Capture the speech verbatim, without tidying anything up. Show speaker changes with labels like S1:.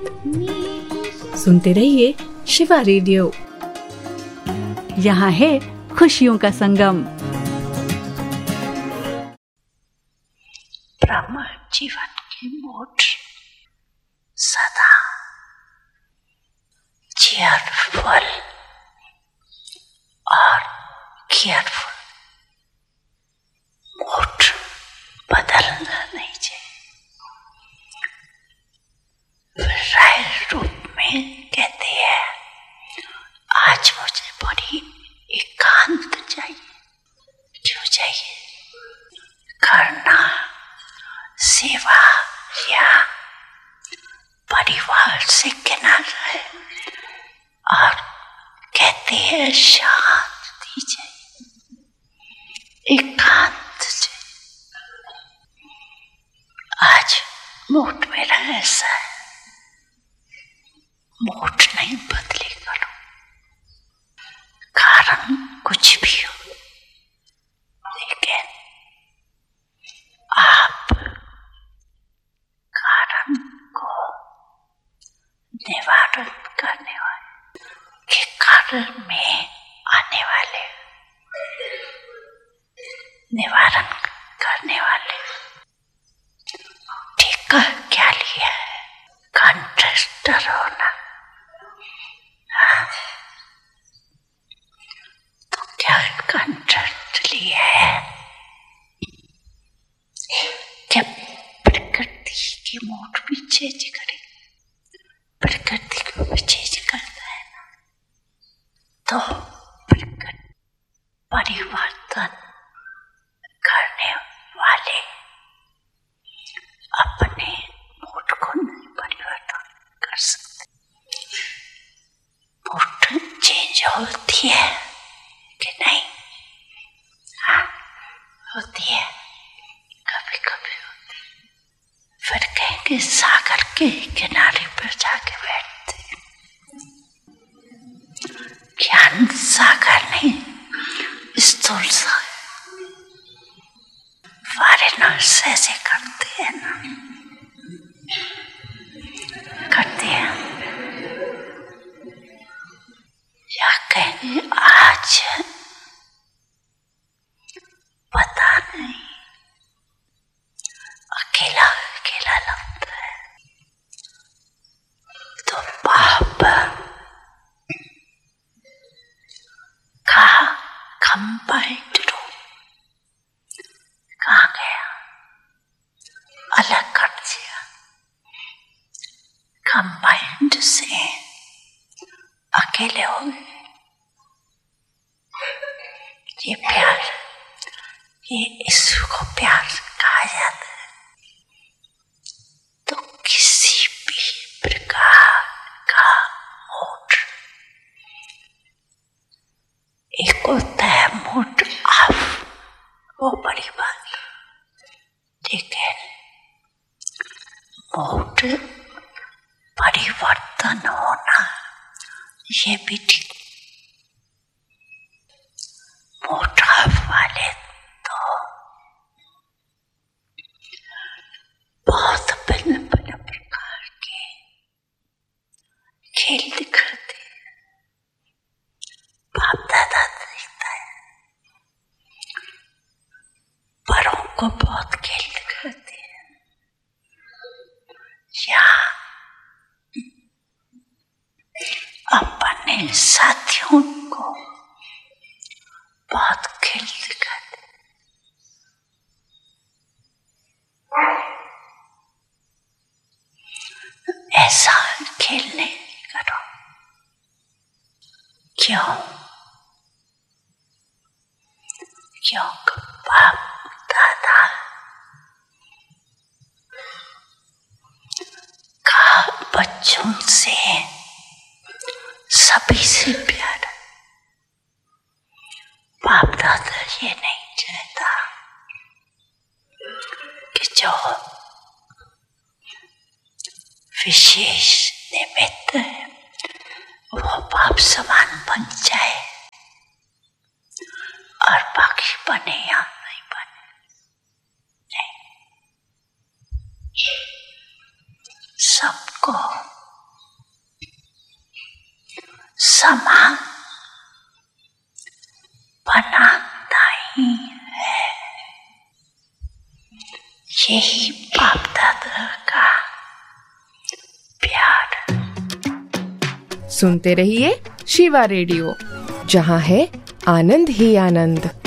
S1: सुनते रहिए शिवा रेडियो। यहाँ है खुशियों का संगम।
S2: ब्रह्म जीवन की मोट सदा चेयरफुल और केयरफुल मोट बदलना नहीं चाहिए। राय रूप में कहते हैं, आज मुझे बड़ी एकांत चाहिए। क्यों चाहिए? करना सेवा या परिवार से किनारा है और कहते हैं शांति चाहिए, एकांत चाहिए। आज मूड मेरा ऐसा है, मूड नहीं बदले करो, कारण कुछ भी हो, लेकिन आप कारण को निवारण करने वाले के कारण में आने वाले निवारण करने वाले ठीक क्या लिया है? कंट्रेस्टर होना। हाँ, तो क्या कंट्रेस्ट लिया है? क्या प्रकृति की मोड भी चेंज करे? प्रकृति को भी चेंज करता है ना, तो प्रकृति परिवर्तन करने वाले अपने मूड को नहीं परिवर्तन कर सकते। मूड चेंज होती है कि नहीं? हाँ, होती है, कभी कभी होती है। फिर कहेंगे सागर के किनारे पर जाके बैठते, ज्ञान सागर नहीं, स्थूल सागर। फॉरेनर्स ऐसे करते हैं ना, करते हैं। या कहेंगे आज पता नहीं, अकेला अकेला लगता है, तो पाप का कंबाइंड रूप कहाँ गया? अलग कर दिया। कंबाइंड से अकेले हो गए। ये प्यार, ये ईश्वर को प्यार कहा जाता है। तो किसी भी प्रकार का मूड, एक होता है मूड ऑफ, वो बड़ी बात, ठीक है। मूड परिवर्तन होना ये भी ठीक। मूड ऑफ वाले तो बहुत भिन्न भिन्न प्रकार के खेल दिखाते हैं। बाप दादा दिखता है, बड़ों को बहुत खेल दिखाते हैं, या अपने साथियों को बहुत खेल दिखाते हैं। ऐसा खेल नहीं करो। क्यों? क्योंकि बाप दादा का बच्चों से सभी से प्यार। बाप दादा ये नहीं चाहता कि जो विशेष निमित्त है वो बाप समान बन जाए और बाकी बने या नहीं बने। नहीं, सबको समान बनाता ही है। यही बाप दादा का प्यार।
S3: सुनते रहिए शिवा रेडियो, जहाँ है आनंद ही आनंद।